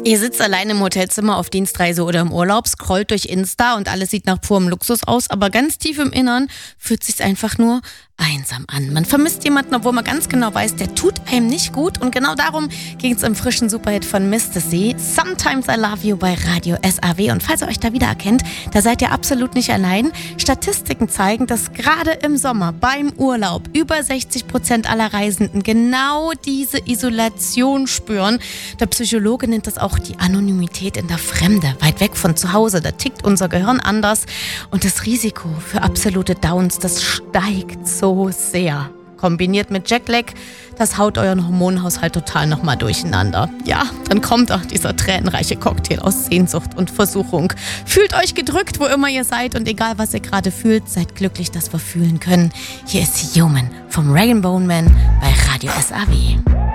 Ihr sitzt allein im Hotelzimmer auf Dienstreise oder im Urlaub, scrollt durch Insta und alles sieht nach purem Luxus aus, aber ganz tief im Innern fühlt es sich einfach nur einsam an. Man vermisst jemanden, obwohl man ganz genau weiß, der tut einem nicht gut. Und genau darum ging es im frischen Superhit von Mr. C, Sometimes I Love You bei Radio SAW. Und falls ihr euch da wiedererkennt, da seid ihr absolut nicht allein. Statistiken zeigen, dass gerade im Sommer beim Urlaub über 60% aller Reisenden genau diese Isolation spüren. Der Psychologe nennt das auch die Anonymität in der Fremde, weit weg von zu Hause. Da tickt unser Gehirn anders. Und das Risiko für absolute Downs, das steigt so sehr. Kombiniert mit Jetlag, das haut euren Hormonhaushalt total nochmal durcheinander. Ja, dann kommt auch dieser tränenreiche Cocktail aus Sehnsucht und Versuchung. Fühlt euch gedrückt, wo immer ihr seid, und egal was ihr gerade fühlt, seid glücklich, dass wir fühlen können. Hier ist Human vom Rag & Bone Man bei Radio SAW.